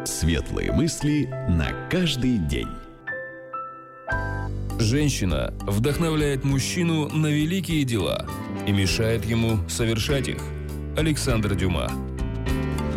Светлые мысли на каждый день. Женщина вдохновляет мужчину на великие дела и мешает ему совершать их. Александр Дюма.